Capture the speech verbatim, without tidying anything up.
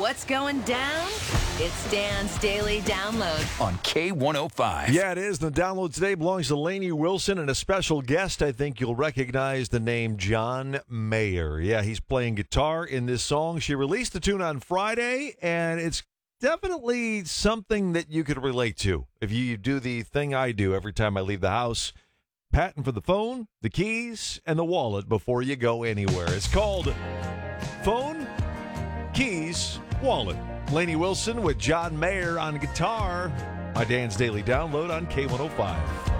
what's going down? It's Dan's Daily Download on K one oh five. Yeah, it is. The download today belongs to Lainey Wilson and a special guest. I think you'll recognize the name John Mayer. Yeah, he's playing guitar in this song. She released the tune on Friday, and it's definitely something that you could relate to. If you do the thing I do every time I leave the house, patting for the phone, the keys, and the wallet before you go anywhere. It's called Phone, Keys, Wallet. Lainey Wilson with John Mayer on guitar. My Dan's Daily Download on K one oh five.